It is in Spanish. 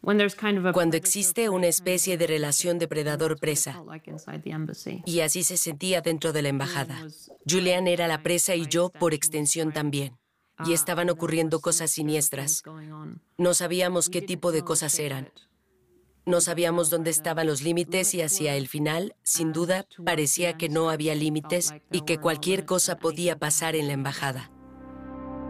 Cuando existe una especie de relación depredador-presa. Y así se sentía dentro de la embajada. Julian era la presa y yo, por extensión, también. Y estaban ocurriendo cosas siniestras. No sabíamos qué tipo de cosas eran. No sabíamos dónde estaban los límites y hacia el final, sin duda, parecía que no había límites y que cualquier cosa podía pasar en la embajada.